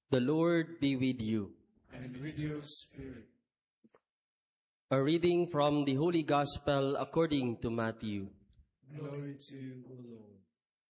The Lord be with you. And with your spirit. A reading from the Holy Gospel according to Matthew. Glory to you, O Lord.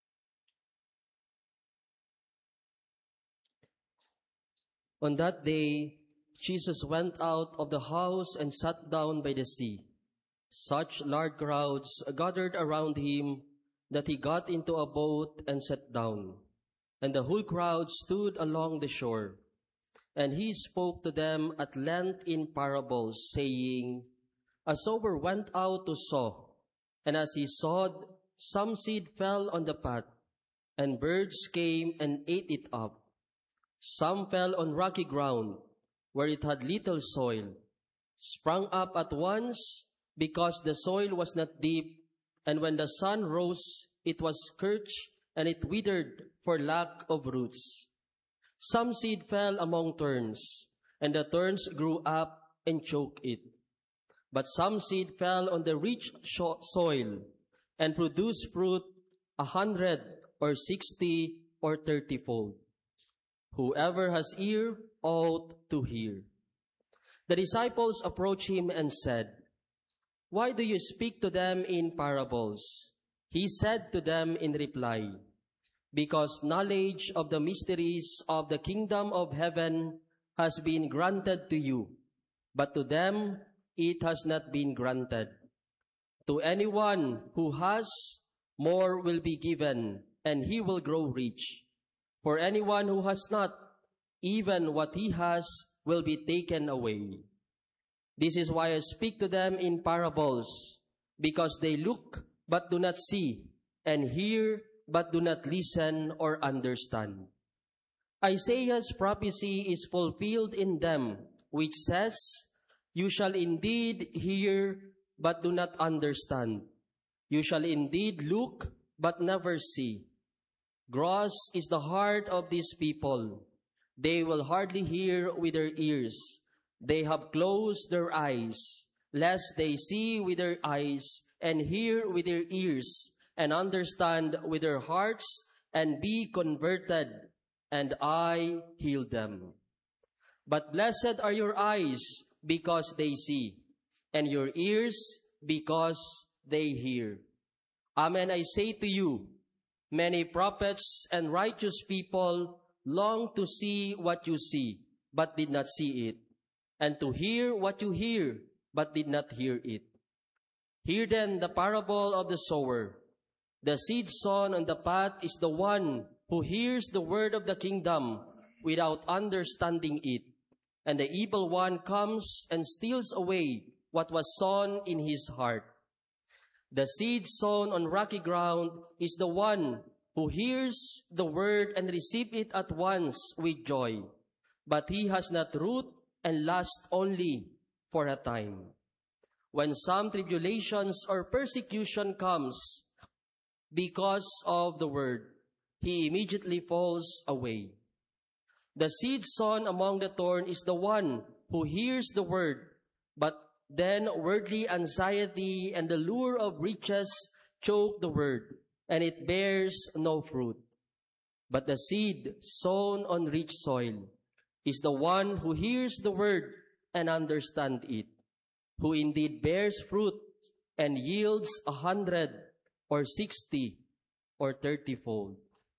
On that day, Jesus went out of the house and sat down by the sea. Such large crowds gathered around him that he got into a boat and sat down. And the whole crowd stood along the shore. And he spoke to them at length in parables, saying, A sower went out to sow, and as he sowed, some seed fell on the path, and birds came and ate it up. Some fell on rocky ground, where it had little soil, sprang up at once, because the soil was not deep, and when the sun rose, it was scorched, and it withered for lack of roots. Some seed fell among thorns, and the thorns grew up and choked it. But some seed fell on the rich soil, and produced fruit 100 or 60 or 30-fold. Whoever has ear ought to hear. The disciples approached him and said, Why do you speak to them in parables? He said to them in reply, Because knowledge of the mysteries of the kingdom of heaven has been granted to you, but to them it has not been granted. To anyone who has, more will be given, and he will grow rich. For anyone who has not, even what he has will be taken away. This is why I speak to them in parables, because they look but do not see, and hear but do not listen or understand. Isaiah's prophecy is fulfilled in them, which says, You shall indeed hear, but do not understand. You shall indeed look, but never see. Gross is the heart of these people. They will hardly hear with their ears. They have closed their eyes, lest they see with their eyes, and hear with their ears, and understand with their hearts, and be converted, and I heal them. But blessed are your eyes, because they see, and your ears, because they hear. Amen, I say to you, many prophets and righteous people long to see what you see, but did not see it, and to hear what you hear, but did not hear it. Hear then the parable of the sower. The seed sown on the path is the one who hears the word of the kingdom without understanding it. And the evil one comes and steals away what was sown in his heart. The seed sown on rocky ground is the one who hears the word and receives it at once with joy. But he has not root and lasts only for a time. When some tribulations or persecution comes because of the word, he immediately falls away. The seed sown among the thorn is the one who hears the word, but then worldly anxiety and the lure of riches choke the word, and it bears no fruit. But the seed sown on rich soil is the one who hears the word and understands it, who indeed bears fruit and yields 100 or 60 or 30-fold.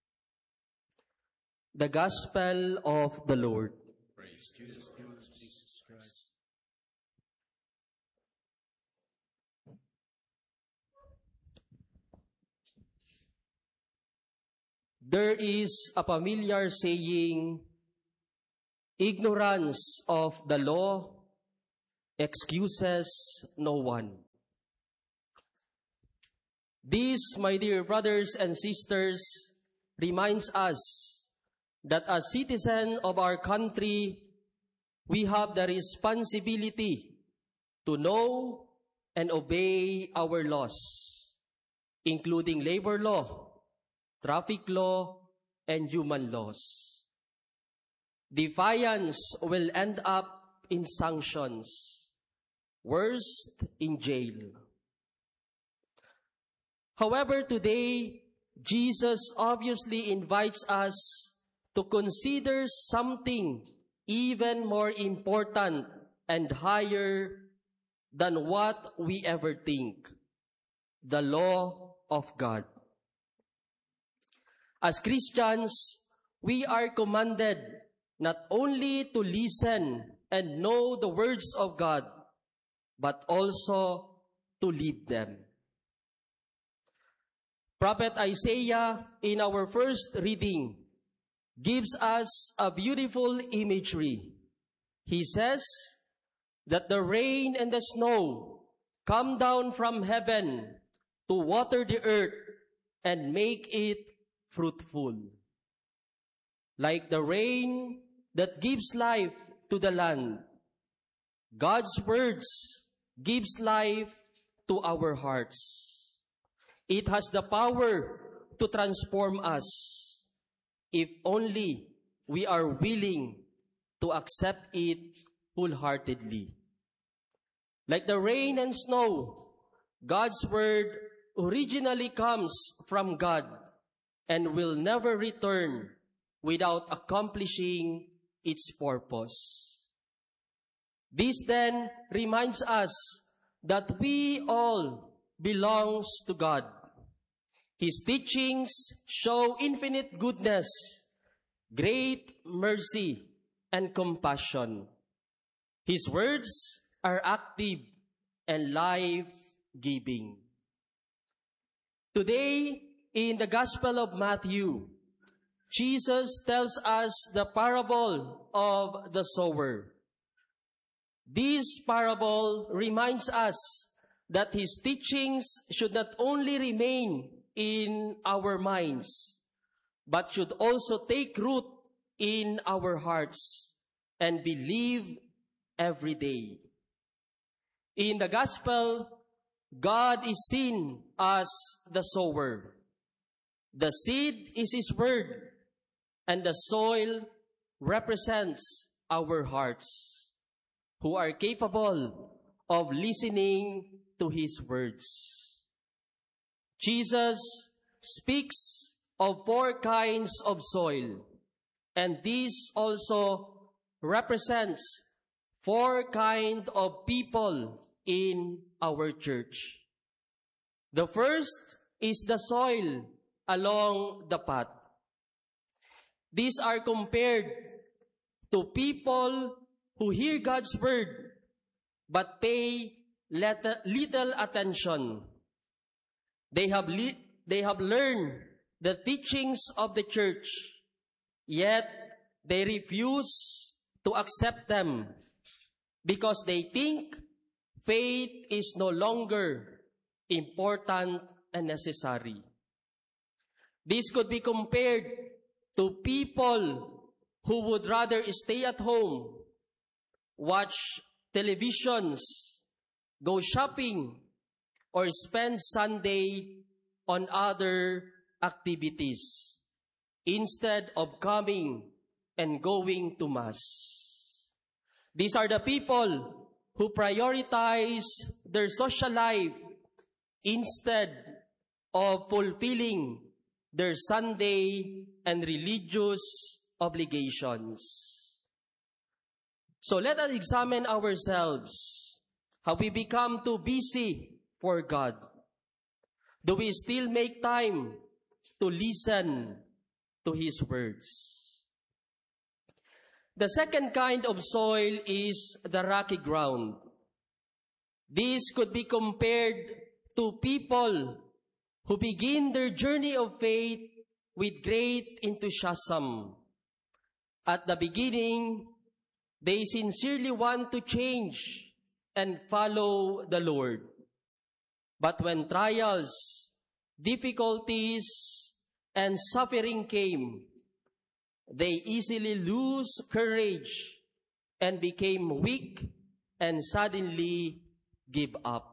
The Gospel of the Lord. Praise to you, Jesus Christ. There is a familiar saying, ignorance of the law excuses no one. This, my dear brothers and sisters, reminds us that as citizens of our country, we have the responsibility to know and obey our laws, including labor law, traffic law, and human laws. Defiance will end up in sanctions, worst in jail. However, today, Jesus obviously invites us to consider something even more important and higher than what we ever think, the law of God. As Christians, we are commanded not only to listen and know the words of God, but also to live them. Prophet Isaiah, in our first reading, gives us a beautiful imagery. He says that the rain and the snow come down from heaven to water the earth and make it fruitful. Like the rain that gives life to the land, God's words gives life to our hearts. It has the power to transform us if only we are willing to accept it wholeheartedly. Like the rain and snow, God's word originally comes from God and will never return without accomplishing its purpose. This then reminds us that we all belongs to God. His teachings show infinite goodness, great mercy, and compassion. His words are active and life-giving. Today, in the Gospel of Matthew, Jesus tells us the parable of the sower. This parable reminds us that his teachings should not only remain in our minds, but should also take root in our hearts and be lived every day. In the gospel, God is seen as the sower. The seed is his word, and the soil represents our hearts, who are capable of listening to his words. Jesus speaks of 4 kinds of soil, and this also represents 4 kinds of people in our church. The first is the soil along the path. These are compared to people who hear God's word but pay little attention. They have learned the teachings of the church, yet they refuse to accept them because they think faith is no longer important and necessary. This could be compared to people who would rather stay at home, watch televisions, go shopping, or spend Sunday on other activities instead of coming and going to Mass. These are the people who prioritize their social life instead of fulfilling their Sunday and religious obligations. So let us examine ourselves. Have we become too busy for God? Do we still make time to listen to his words? The second kind of soil is the rocky ground. This could be compared to people who begin their journey of faith with great enthusiasm. At the beginning, they sincerely want to change and follow the Lord. But when trials, difficulties, and suffering came, they easily lose courage and became weak and suddenly give up.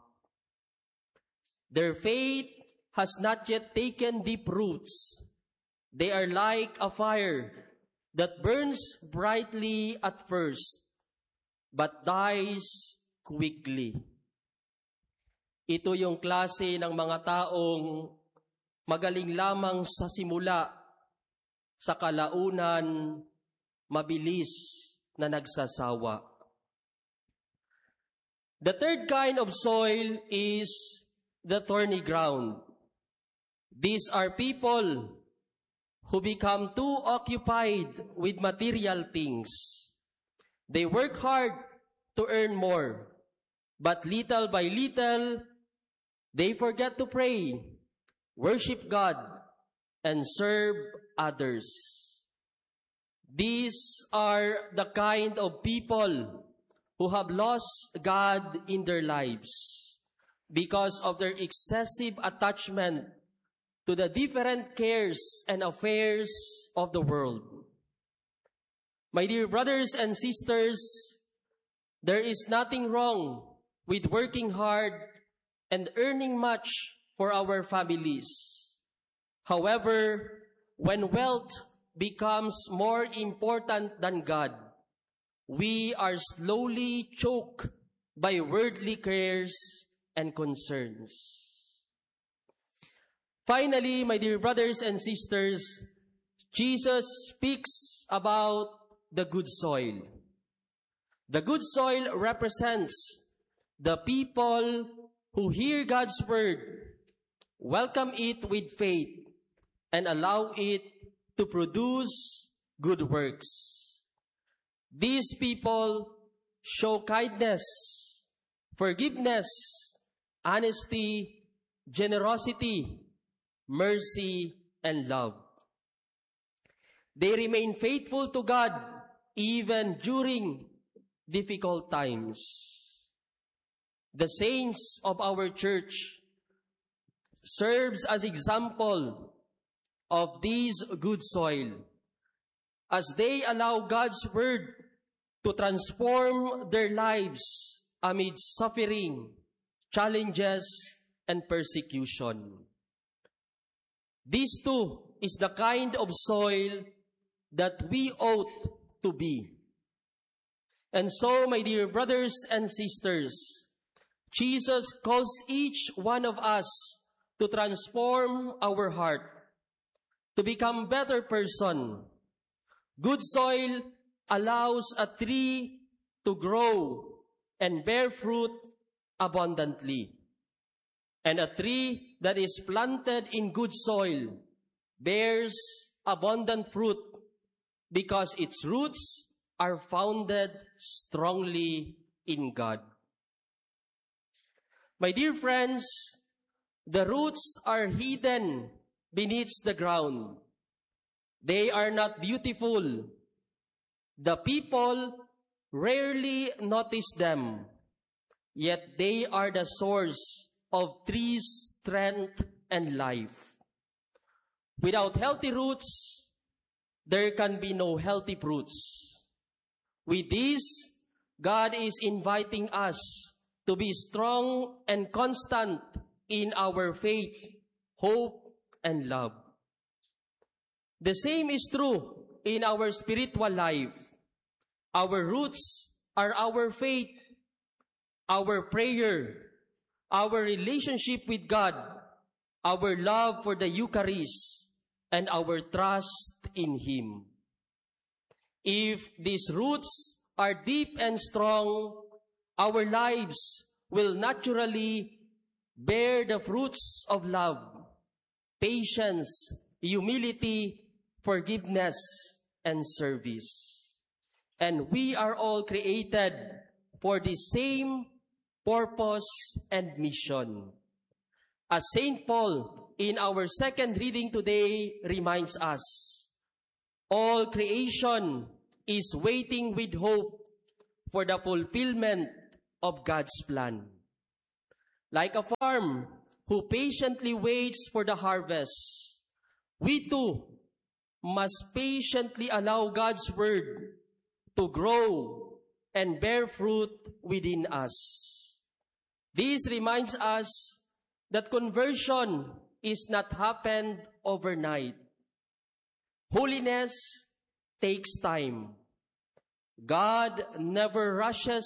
Their faith has not yet taken deep roots. They are like a fire that burns brightly at first, but dies quickly. Ito yung klase ng mga taong magaling lamang sa simula, sa kalaunan mabilis na nagsasawa. The third kind of soil is the thorny ground. These are people who become too occupied with material things. They work hard to earn more, but little by little, they forget to pray, worship God, and serve others. These are the kind of people who have lost God in their lives because of their excessive attachment to the different cares and affairs of the world. My dear brothers and sisters, there is nothing wrong with working hard and earning much for our families. However, when wealth becomes more important than God, we are slowly choked by worldly cares and concerns. Finally, my dear brothers and sisters, Jesus speaks about the good soil. The good soil represents the people who hear God's word, welcome it with faith, and allow it to produce good works. These people show kindness, forgiveness, honesty, generosity, mercy, and love. They remain faithful to God even during difficult times. The saints of our church serves as example of this good soil as they allow God's word to transform their lives amid suffering, challenges, and persecution. This too is the kind of soil that we ought to be. And so, my dear brothers and sisters, Jesus calls each one of us to transform our heart, to become better person. Good soil allows a tree to grow and bear fruit abundantly. And a tree that is planted in good soil bears abundant fruit because its roots are founded strongly in God. My dear friends, the roots are hidden beneath the ground. They are not beautiful. The people rarely notice them, yet they are the source of trees' strength and life. Without healthy roots, there can be no healthy fruits. With this, God is inviting us to be strong and constant in our faith, hope, and love. The same is true in our spiritual life. Our roots are our faith, our prayer, our relationship with God, our love for the Eucharist, and our trust in Him. If these roots are deep and strong, our lives will naturally bear the fruits of love, patience, humility, forgiveness, and service. And we are all created for the same purpose and mission. As St. Paul, in our second reading today, reminds us, all creation is waiting with hope for the fulfillment of God's plan. Like a farm who patiently waits for the harvest, we too must patiently allow God's word to grow and bear fruit within us. This reminds us that conversion is not happened overnight. Holiness takes time. God never rushes